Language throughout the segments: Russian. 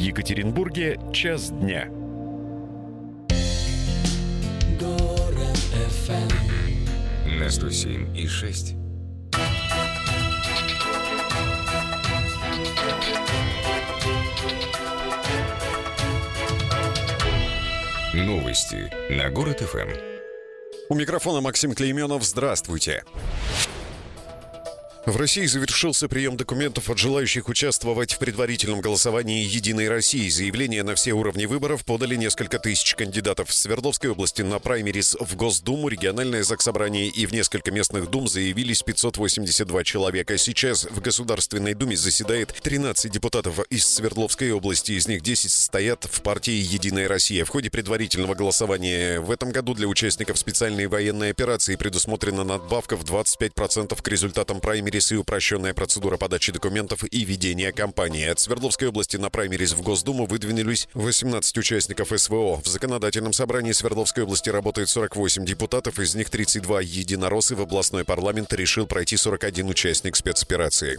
Екатеринбурге час дня. Город FM на 107,6. Новости на Город ФМ. У микрофона Максим Клейменов. Здравствуйте. В России завершился прием документов от желающих участвовать в предварительном голосовании «Единой России». Заявления на все уровни выборов подали несколько тысяч кандидатов. В Свердловской области на праймерис в Госдуму, региональное заксобрание и в несколько местных дум заявились 582 человека. Сейчас в Государственной Думе заседает 13 депутатов из Свердловской области. Из них 10 состоят в партии «Единая Россия». В ходе предварительного голосования в этом году для участников специальной военной операции предусмотрена надбавка в 25% к результатам праймерис и упрощенная процедура подачи документов и ведения кампании. От Свердловской области на праймерис в Госдуму выдвинулись 18 участников СВО. В законодательном собрании Свердловской области работает 48 депутатов, из них 32 единороссы. В областной парламент решил пройти 41 участник спецоперации.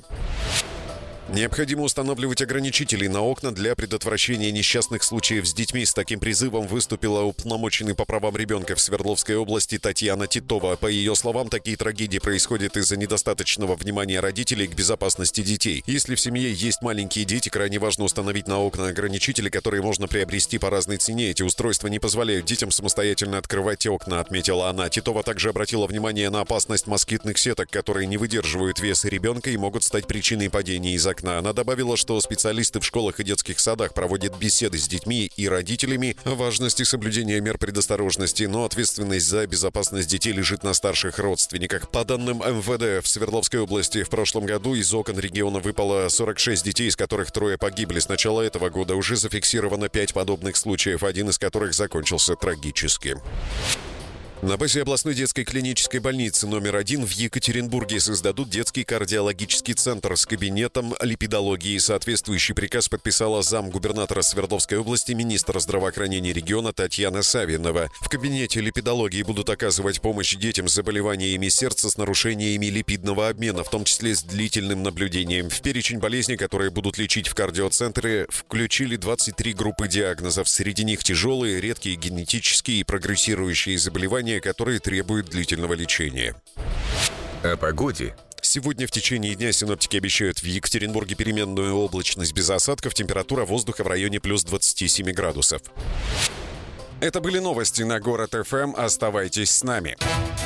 Необходимо устанавливать ограничители на окна для предотвращения несчастных случаев с детьми. С таким призывом выступила уполномоченный по правам ребенка в Свердловской области Татьяна Титова. По ее словам, такие трагедии происходят из-за недостаточного внимания родителей к безопасности детей. Если в семье есть маленькие дети, крайне важно установить на окна ограничители, которые можно приобрести по разной цене. Эти устройства не позволяют детям самостоятельно открывать окна, отметила она. Титова также обратила внимание на опасность москитных сеток, которые не выдерживают веса ребенка и могут стать причиной падения из окна. Она добавила, что специалисты в школах и детских садах проводят беседы с детьми и родителями о важности соблюдения мер предосторожности, но ответственность за безопасность детей лежит на старших родственниках. По данным МВД, в Свердловской области в прошлом году из окон региона выпало 46 детей, из которых 3 погибли. С начала этого года уже зафиксировано 5 подобных случаев, один из которых закончился трагически. На базе областной детской клинической больницы номер 1 в Екатеринбурге создадут детский кардиологический центр с кабинетом липидологии. Соответствующий приказ подписала замгубернатора Свердловской области, министра здравоохранения региона Татьяна Савинова. В кабинете липидологии будут оказывать помощь детям с заболеваниями сердца с нарушениями липидного обмена, в том числе с длительным наблюдением. В перечень болезней, которые будут лечить в кардиоцентре, включили 23 группы диагнозов. Среди них тяжелые, редкие генетические и прогрессирующие заболевания, которые требуют длительного лечения. О погоде. Сегодня в течение дня синоптики обещают в Екатеринбурге переменную облачность без осадков, температура воздуха в районе плюс 27 градусов. Это были новости на Город ФМ. Оставайтесь с нами.